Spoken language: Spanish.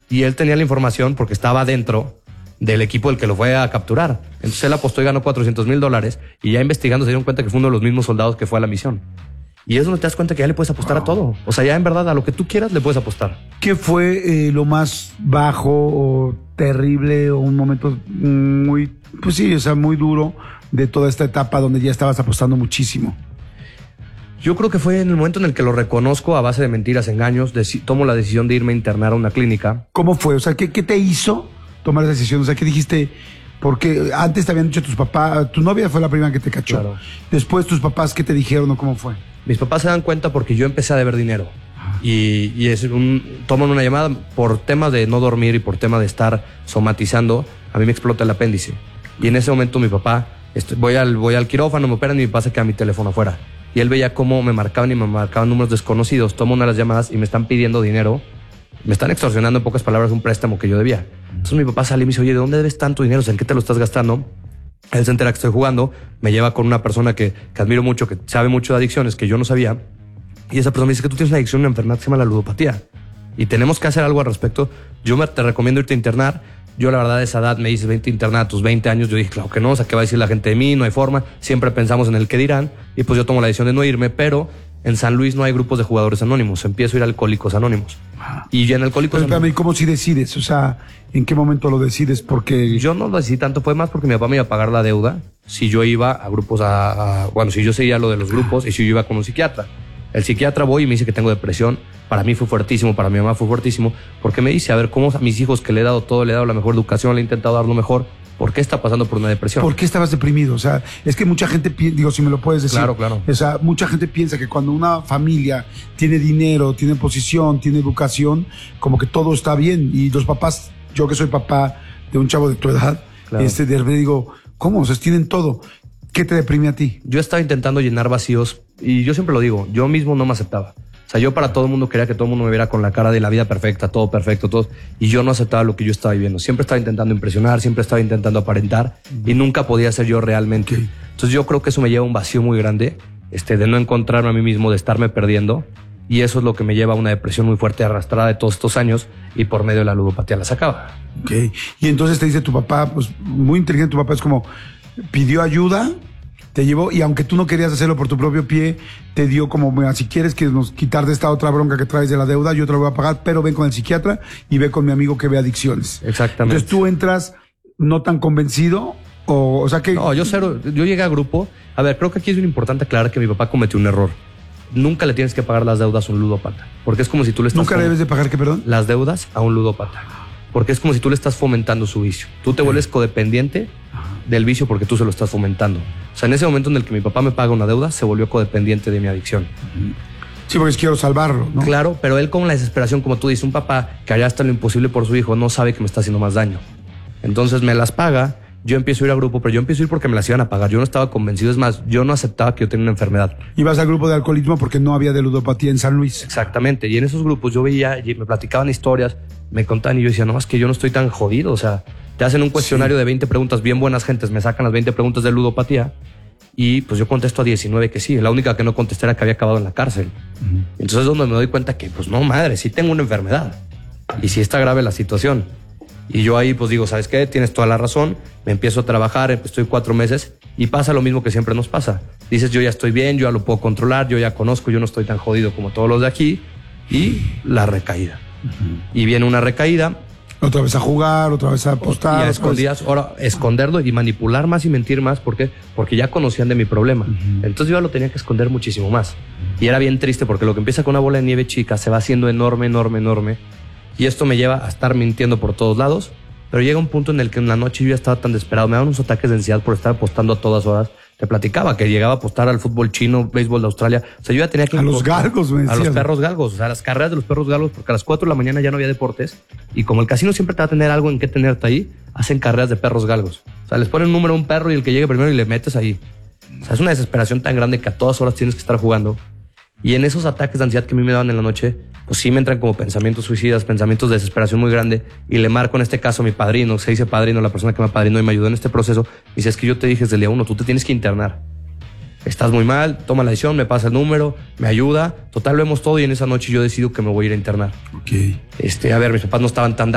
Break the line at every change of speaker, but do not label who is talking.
Y él tenía la información porque estaba dentro del equipo del que lo fue a capturar. Entonces él apostó y ganó $400,000 y ya investigando se dieron cuenta que fue uno de los mismos soldados que fue a la misión. Y es donde te das cuenta que ya le puedes apostar a todo. O sea, ya en verdad a lo que tú quieras le puedes apostar.
¿Qué fue lo más bajo o terrible o un momento muy, pues sí, o sea, muy duro de toda esta etapa donde ya estabas apostando muchísimo?
Yo creo que fue en el momento en el que lo reconozco a base de mentiras, engaños, tomo la decisión de irme a internar a una clínica.
¿Cómo fue? O sea, ¿qué te hizo tomar esa decisión? O sea, ¿qué dijiste? Porque antes te habían dicho tus papás, tu novia fue la primera que te cachó.
Claro.
Después tus papás, ¿qué te dijeron o cómo fue?
Mis papás se dan cuenta porque yo empecé a deber dinero. Y toman una llamada por temas de no dormir y por tema de estar somatizando. A mí me explota el apéndice. Y en ese momento mi papá, voy al quirófano, me operan y mi papá se queda mi teléfono afuera. Y él veía cómo me marcaban números desconocidos. Tomo una de las llamadas y me están pidiendo dinero. Me están extorsionando, en pocas palabras, un préstamo que yo debía. Entonces mi papá sale y me dice, oye, ¿de dónde debes tanto dinero? ¿En qué te lo estás gastando? Él se entera que estoy jugando, me lleva con una persona que admiro mucho, que sabe mucho de adicciones, que yo no sabía. Y esa persona me dice que tú tienes una adicción, una enfermedad que se llama la ludopatía. Y tenemos que hacer algo al respecto. Yo te recomiendo irte a internar. Yo, la verdad, a esa edad me dices, vente a internar a tus 20 años. Yo dije, claro que no, o sea, ¿qué va a decir la gente de mí? No hay forma. Siempre pensamos en el que dirán. Y pues yo tomo la decisión de no irme, pero en San Luis no hay grupos de jugadores anónimos. Empiezo a ir a Alcohólicos Anónimos. Y ya en Alcohólicos
Anónimos... Espérame, ¿cómo si decides? O sea, ¿en qué momento lo decides? Porque...
Yo no lo decidí tanto, fue más porque mi papá me iba a pagar la deuda si yo iba a grupos bueno, si yo seguía lo de los grupos y si yo iba con un psiquiatra. El psiquiatra voy y me dice que tengo depresión. Para mí fue fuertísimo, para mi mamá fue fuertísimo, porque me dice, a ver, ¿cómo a mis hijos que le he dado todo, le he dado la mejor educación, le he intentado dar lo mejor? ¿Por qué está pasando por una depresión?
¿Por qué estabas deprimido? O sea, es que mucha gente, digo, si me lo puedes decir.
Claro.
O sea, mucha gente piensa que cuando una familia tiene dinero, tiene posición, tiene educación, como que todo está bien. Y los papás, yo que soy papá de un chavo de tu edad,
claro.
De repente digo, ¿cómo? O sea, tienen todo. ¿Qué te deprime a ti?
Yo estaba intentando llenar vacíos y yo siempre lo digo, yo mismo no me aceptaba. O sea, yo para todo el mundo quería que todo el mundo me viera con la cara de la vida perfecta, todo perfecto, todo. Y yo no aceptaba lo que yo estaba viviendo. Siempre estaba intentando impresionar, siempre estaba intentando aparentar y nunca podía ser yo realmente.
Okay.
Entonces yo creo que eso me lleva a un vacío muy grande, de no encontrarme a mí mismo, de estarme perdiendo. Y eso es lo que me lleva a una depresión muy fuerte arrastrada de todos estos años y por medio de la ludopatía la sacaba.
Ok. Y entonces te dice tu papá, pues muy inteligente tu papá, es como, pidió ayuda, te llevó, y aunque tú no querías hacerlo por tu propio pie, te dio como, mira, si quieres que nos quitar de esta otra bronca que traes de la deuda, yo te la voy a pagar, pero ven con el psiquiatra y ve con mi amigo que ve adicciones.
Exactamente.
Entonces tú entras no tan convencido, o sea que...
No, yo llegué a grupo. A ver, creo que aquí es bien importante aclarar que mi papá cometió un error. Nunca le tienes que pagar las deudas a un ludópata, porque es como si tú le estás...
¿Nunca debes de pagar qué, perdón?
Las deudas a un ludópata, porque es como si tú le estás fomentando su vicio. Tú te vuelves codependiente del vicio porque tú se lo estás fomentando. O sea, en ese momento en el que mi papá me paga una deuda, se volvió codependiente de mi adicción.
Sí, porque quiero salvarlo, ¿no?
Claro, pero él con la desesperación, como tú dices, un papá que haría hasta lo imposible por su hijo, no sabe que me está haciendo más daño. Entonces me las paga, yo empiezo a ir a grupo, pero yo empiezo a ir porque me las iban a pagar. Yo no estaba convencido, es más, yo no aceptaba que yo tenía una enfermedad.
Ibas al grupo de alcoholismo porque no había de ludopatía en San Luis.
Exactamente, y en esos grupos yo veía, y me platicaban historias, me contaban y yo decía, no, es que yo no estoy tan jodido, o sea, te hacen un cuestionario de 20 preguntas, bien buenas gentes, me sacan las 20 preguntas de ludopatía y pues yo contesto a 19 que sí, la única que no contesté era que había acabado en la cárcel. Entonces es donde me doy cuenta que pues no, madre, sí tengo una enfermedad y sí está grave la situación. Y yo ahí pues digo, ¿sabes qué? Tienes toda la razón, me empiezo a trabajar, estoy 4 meses y pasa lo mismo que siempre nos pasa. Dices, yo ya estoy bien, yo ya lo puedo controlar, yo ya conozco, yo no estoy tan jodido como todos los de aquí, y la recaída. Y viene una recaída.
Otra vez a jugar, otra vez a apostar.
Y a escondidas, ahora esconderlo y manipular más y mentir más, ¿por qué? Porque ya conocían de mi problema. Entonces yo lo tenía que esconder muchísimo más. Y era bien triste porque lo que empieza con una bola de nieve chica se va haciendo enorme, enorme, enorme. Y esto me lleva a estar mintiendo por todos lados, pero llega un punto en el que en la noche yo ya estaba tan desesperado, me daban unos ataques de ansiedad por estar apostando a todas horas. Te platicaba que llegaba a apostar al fútbol chino, béisbol de Australia. O sea, yo ya tenía que...
A los galgos, me decías.
A los perros galgos, o sea, a las carreras de los perros galgos, porque a las 4 de la mañana ya no había deportes. Y como el casino siempre te va a tener algo en qué tenerte ahí, hacen carreras de perros galgos. O sea, les ponen un número a un perro y el que llegue primero y le metes ahí. O sea, es una desesperación tan grande que a todas horas tienes que estar jugando. Y en esos ataques de ansiedad que a mí me daban en la noche, pues sí me entran como pensamientos suicidas, pensamientos de desesperación muy grande. Y le marco en este caso a mi padrino, se dice padrino, la persona que me apadrinó y me ayudó en este proceso. Y dice, es que yo te dije desde el día 1, tú te tienes que internar. Estás muy mal, toma la decisión, me pasa el número, me ayuda. Total, vemos todo y en esa noche yo decido que me voy a ir a internar.
Ok.
A ver, mis papás no estaban tan